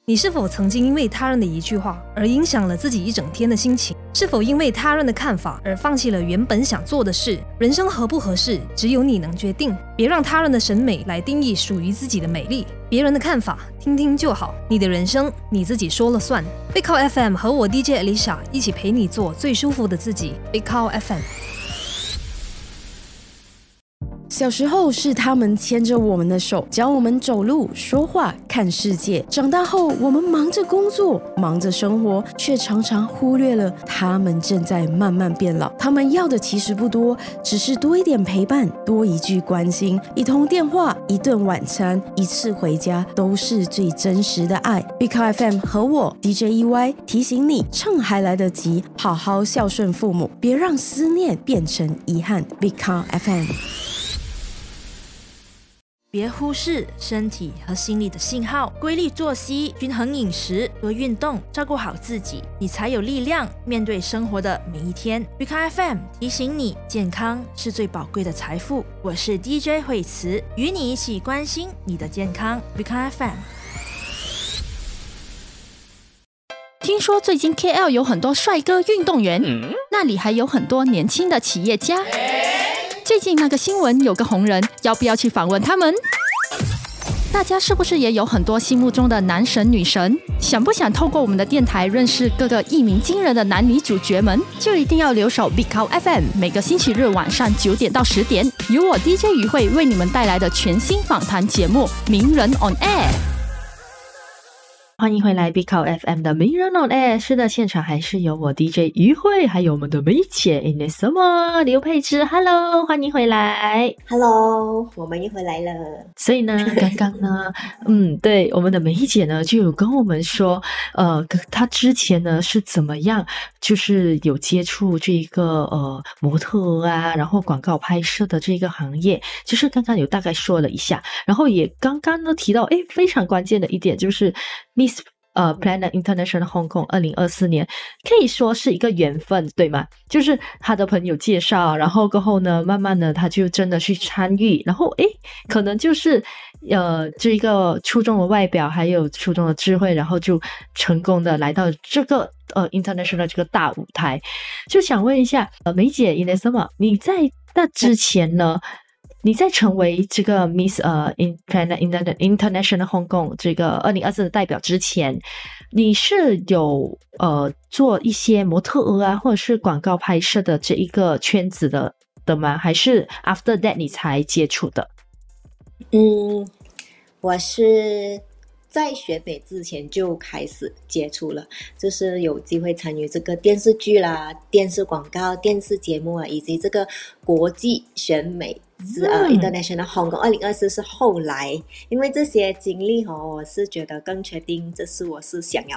你是否曾经因为他人的一句话而影响了自己一整天的心情？是否因为他人的看法而放弃了原本想做的事？人生合不合适，只有你能决定。别让他人的审美来定义属于自己的美丽。别人的看法听听就好，你的人生你自己说了算。Big Cow FM 和我 DJ Alicia 一起陪你做最舒服的自己。Big Cow FM。 小时候是他们牵着我们的手，教我们走路、说话、看世界。长大后，我们忙着工作，忙着生活，却常常忽略了他们正在慢慢变老。他们要的其实不多，只是多一点陪伴，多一句关心，一通电话，一顿晚餐，一次回家，都是最真实的爱。Big Cow FM 和我 DJ EY 提醒你，趁还来得及，好好孝顺父母，别让思念变成遗憾。Big Cow FM。 别忽视身体和心理的信号，规律作息、均衡饮食、多运动，照顾好自己，你才有力量面对生活的每一天。Big Cow FM 提醒你，健康是最宝贵的财富。我是 DJ 慧慈，与你一起关心你的健康。Big Cow FM。 听说最近 KL 有很多帅哥运动员，那里还有很多年轻的企业家。最近那个新闻有个红人，要不要去访问他们？大家是不是也有很多心目中的男神女神？想不想透过我们的电台认识各个一鸣惊人的男女主角们？就一定要留守 Big Cow FM， 每个星期日晚上9点到10点，由我 DJ 于慧为你们带来的全新访谈节目《名人 on Air》。 欢迎回来 Big Cow FM 的名人 on air。 是的，现场还是有我 DJ 于慧，还有我们的梅姐 Inesoma 刘佩芝。 Hello， 欢迎回来。 Hello， 我们又回来了。 所以呢，刚刚呢对，我们的梅姐呢就有跟我们说她之前呢是怎么样，就是有接触这个模特啊，然后广告拍摄的这个行业，就是刚刚有大概说了一下，然后也刚刚呢提到非常关键的一点，就是 Miss Planet International Hong Kong 2024年可以说是一个缘分，对吗？就是他的朋友介绍，然后过后呢慢慢的他就真的去参与，然后可能就是这个出众的外表还有出众的智慧，然后就成功的来到这个international 这个大舞台。就想问一下梅姐 Inesoma， 你在那之前呢，你在成为这个 Miss Planet International Hong Kong 这个2024的代表之前，你是有做一些模特儿啊，或者是广告拍摄的这一个圈子的吗？还是 after that 你才接触的？ 我是在学北之前就开始接触了，就是有机会参与这个电视剧啦、电视广告、电视节目啊，以及这个国际选美是International Hong Kong 2024是后来，因为这些经历我是觉得更确定这是我是想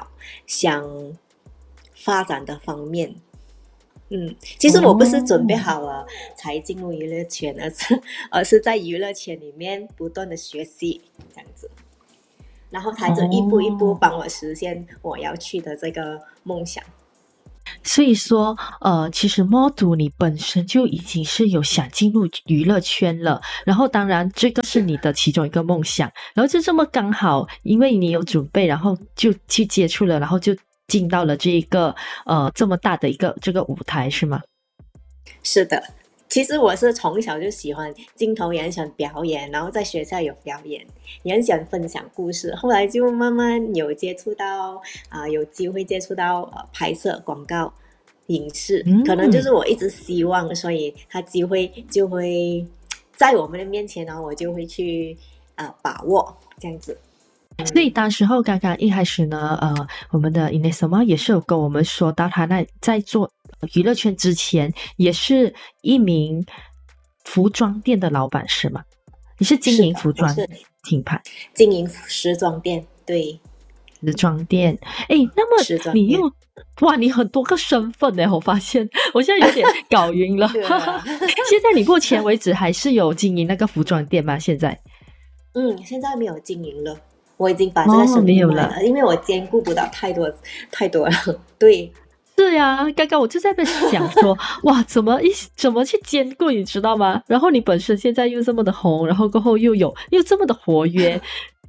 发展的方面。其实我不是准备好了才进入娱乐圈，而是在娱乐圈里面不断的学习这样子，然后他就一步一步帮我实现我要去的这个梦想。 所以说其实 Model 你本身就已经是有想进入娱乐圈了，然后当然这个是你的其中一个梦想，然后就这么刚好因为你有准备，然后就去接触了，然后就进到了这个这么大的一个这个舞台，是吗？ 是的，其实我是从小就喜欢镜头，也很喜欢表演，然后在学校有表演，也很喜欢分享故事，后来就慢慢有接触到有机会接触到拍摄广告影视，可能就是我一直希望，所以他机会就会在我们的面前，然后我就会去把握这样子。 所以当时候刚刚一开始呢我们的 Inesoma 也是有跟我们说到他在做娱乐圈之前也是一名服装店的老板，是吗？你是经营服装品牌， 经营时装店，对， 时装店。那么你又哇，你很多个身份我发现我现在有点搞晕了现在你目前为止还是有经营那个服装店吗？现在现在没有经营了，我已经把这个生意卖了，因为我兼顾不到太多了。对， 是啊，刚刚我就在那想说哇，怎么去兼顾，你知道吗？然后你本身现在又这么的红，然后过后又这么的活跃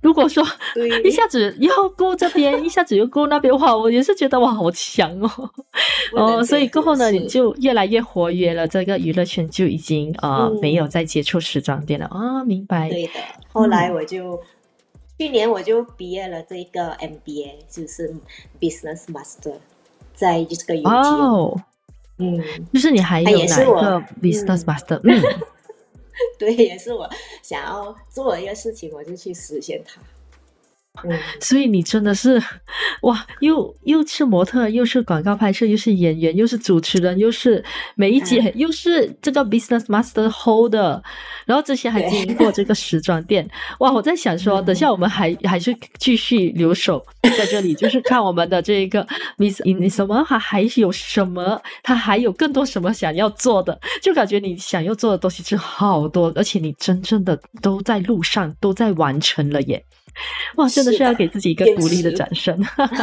如果说对一下子要过这边，一下子又过那边，哇，我也是觉得哇好强哦。 不能哦，所以过后呢， 是你就越来越活跃了，这个娱乐圈就已经没有嗯， 再接触时装店了啊、明白。 对的。后来嗯， 去年我就毕业了这个 MBA，就是 Business Master，在这个 UT。 哦， 嗯， 就是你还它有也是我， 哪一个 business 嗯， master？嗯， 对，也是我想要做的一个事情，我就去实现它。嗯， 所以你真的是，哇，又是模特，又是广告拍摄，又是演员，又是主持人，又是梅姐， 啊， 又是这个 business master holder，然后之前还经营过对， 这个时装店。哇，我在想说，等下我们还是继续留守在这里，就是看我们的这个 Miss In 什么，还有什么，他还有更多什么想要做的，就感觉你想要做的东西是好多，而且你真正的都在路上，都在完成了耶。哇，真的是的， 是要给自己一个坚鼓励的持， 掌声。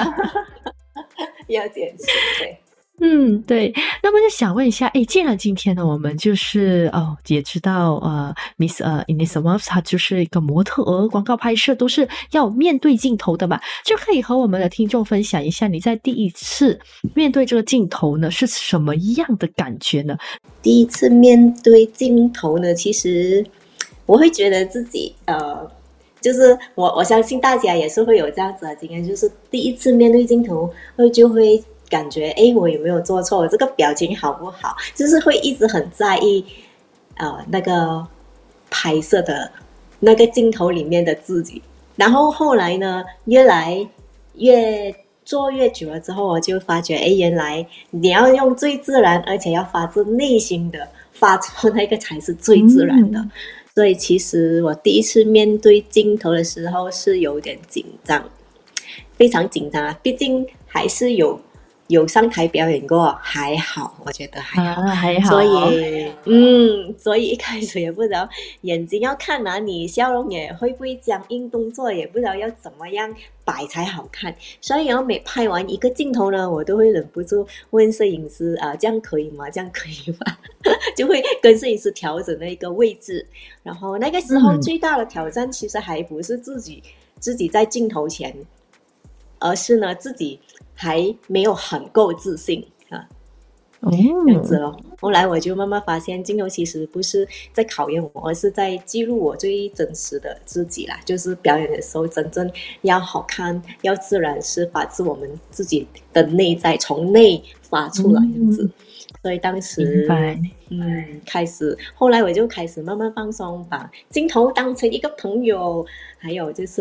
要坚持，对。 嗯，对。那么就想问一下，诶，既然今天呢，我们就是也知道Miss Ines w a f 她就是一个模特儿，广告拍摄都是要面对镜头的嘛，就可以和我们的听众分享一下，你在第一次面对这个镜头呢，是什么样的感觉呢？ 第一次面对镜头呢，其实我会觉得自己就是我相信大家也是会有这样子的经验，就是第一次面对镜头就会感觉，诶，我有没有做错？我这个表情好不好？就是会一直很在意那个拍摄的那个镜头里面的自己。然后后来呢，越来越做越久了之后，我就发觉，诶，原来你要用最自然，而且要发自内心的发出那个才是最自然的。 嗯， 所以其实我第一次面对镜头的时候是有点紧张，非常紧张啊！毕竟还是有上台表演过，还好，我觉得还好。 还所好。 以，所以一开始也不知道眼睛要看哪里，笑容也会不会僵硬，动作也不知道要怎么样摆才好看。所以，然后每拍完一个镜头呢，我都会忍不住问摄影师这样可以吗？这样可以吗？就会跟摄影师调整那个位置。然后那个时候嗯， 最大的挑战其实还不是自己在镜头前，而是呢自己还没有很够自信啊，这样子哦， 咯。后来我就慢慢发现，镜头其实不是在考验我，而是在记录我最真实的自己啦。就是表演的时候，真正要好看，要自然，是发自我们自己的内在，从内发出来这样子。 嗯， 所以当明时， 白。 后来我就开始慢慢放松，把镜头当成一个朋友，还有就是，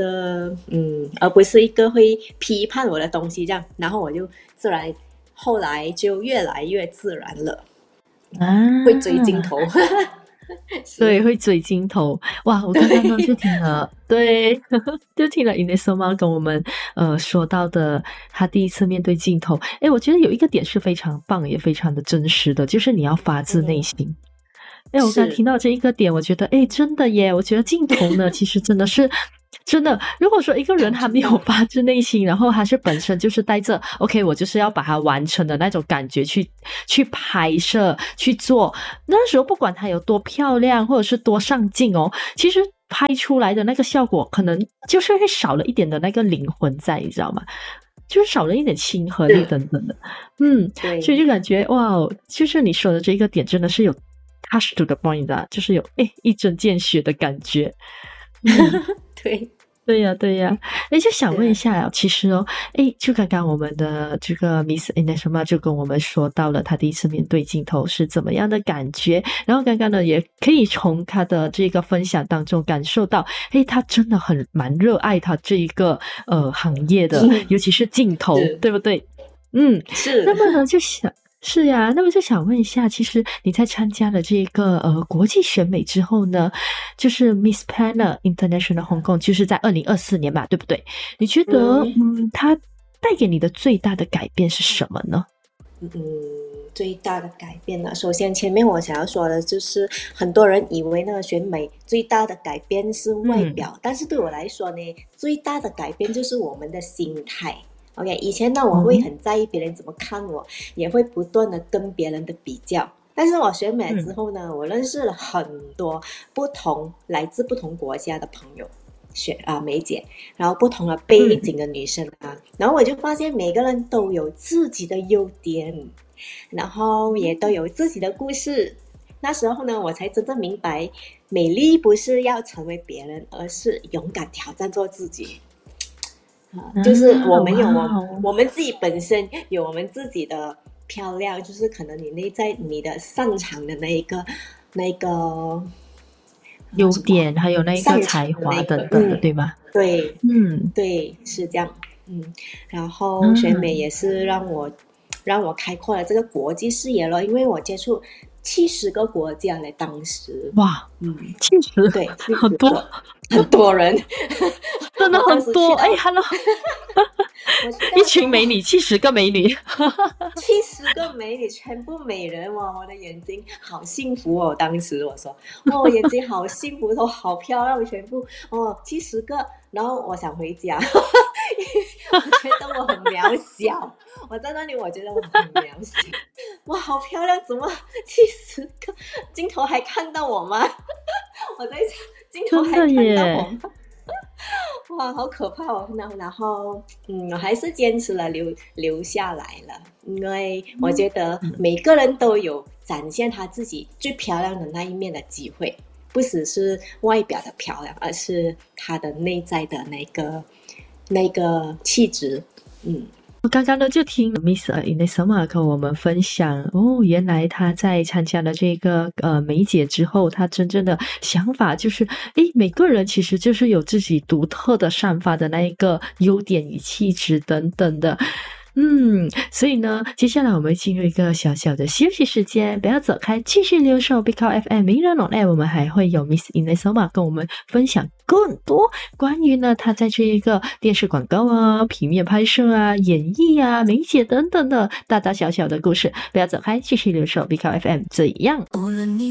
而不是一个会批判我的东西这样。然后我就自然，后来就越来越自然了，会追镜啊。 头， 对， 是， 会追镜头。哇，我刚刚呢就听了，对，就听了 Inesoma 跟我们说到的，他第一次面对镜头。诶，我觉得有一个点是非常棒，也非常的真实的，就是你要发自内嗯， 心。哎，我刚是， 听到这一个点，我觉得，哎，真的耶！我觉得镜头呢，其实真的是真的。如果说一个人很他没有重要， 发自内心，然后他是本身就是带着 OK，我就是要把它完成的那种感觉去拍摄去做，那时候不管它有多漂亮，或者是多上镜哦，其实拍出来的那个效果，可能就是会少了一点的那个灵魂在，你知道吗？就是少了一点亲和力是， 等等的。所以对， 就感觉哇哦，就是你说的这个点真的是有 touch to the point 的，就是有一针见血的感觉。嗯， 对， 对呀，对呀。就想问一对啊， 下啊，其实哦，就刚刚我们的这个 Miss Ineshma 就跟我们说到了她第一次面对镜头是怎么样的感觉，然后刚刚呢也可以从她的这个分享当中感受到，她真的蛮热爱她这一个行业的，尤其是镜头， 是， 对不对？嗯，那么是， 呢，是呀，那么就想问一下，其实你在参加了这个国际选美之后呢，就是 Miss Planner International Hong Kong，就是在2024年吧，对不对？你觉得嗯。 它带给你的最大的改变是什么呢？ 嗯，最大的改变呢，首先前面我想要说的就是，很多人以为那个选美最大的改变是外嗯表，但是对我来说呢，最大的改变就是我们的心态。OK，以前呢，我会哦， 很在意别人怎么看我，也会不断的跟别人的比较。但是我选美之嗯后呢，我认识了很多来自不同国家的朋友。 梅姐，然后不同的背景的女生啊，然后我就发现每个人都有自己的优点，然后也都有自己的故事。那时候呢，我才真正明白，美丽不是要成为别人，而是勇敢挑战做自己。就是我们有我们自己本身有我们自己的漂亮，就是可能你内在你的擅长的那个优点，还有那个才华等等的，对吧？ 对，对，是这样。然后选美也是让我开阔了这个国际视野了，因为我接触70个国家嘞，当时哇，70，对， 很多人， 真的很多。哎 ，Hello， 一群美女，70个美女 ，70个美女，全部美人哇！我的眼睛好幸福哦，当时我说，我眼睛好幸福，都好漂亮，全部70个，然后我想回家，我觉得我很渺小，我在那里我觉得我很渺小，哇，好漂亮，怎么70个？镜头还看到我吗？我在想，镜头还看到我吗？哇，好可怕哦！然后，我还是坚持了留下来了，因为我觉得每个人都有展现他自己最漂亮的那一面的机会，不只是外表的漂亮，而是他的内在的那个气质。 我刚刚呢就听 Miss Inesoma 跟我们分享原来她在参加了这个梅姐之后，她真正的想法就是每个人其实就是有自己独特的散发的那一个优点与气质等等的。所以呢，接下来我们进入一个小小的休息时间，不要走开，继续留守 Big FM 名人 on air， 我们还会有 Miss Inesoma 跟我们分享更多关于呢她在这一个电视广告啊、平面拍摄啊、演艺啊、梅姐等等的大大小小的故事，不要走开，继续留守 Big FM， 这样。 无论你